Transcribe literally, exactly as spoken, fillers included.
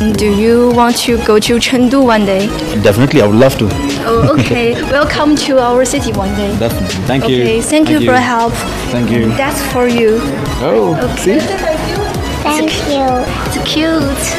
Do you want to go to Chengdu one day? Definitely, I would love to. Oh, okay. Welcome to our city one day. Definitely. Thank you. Okay, thank, you for help. Thank you. That's for you. Oh, Okay. see? Thank you. It's cute.